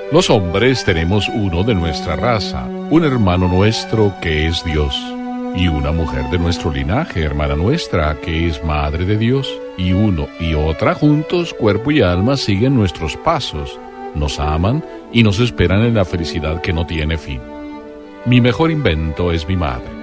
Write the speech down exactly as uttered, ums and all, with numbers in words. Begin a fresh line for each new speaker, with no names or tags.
Los hombres tenemos uno de nuestra raza, un hermano nuestro que es Dios, y una mujer de nuestro linaje, hermana nuestra, que es madre de Dios, y uno y otra juntos, cuerpo y alma, siguen nuestros pasos, nos aman y nos esperan en la felicidad que no tiene fin. Mi mejor invento es mi madre.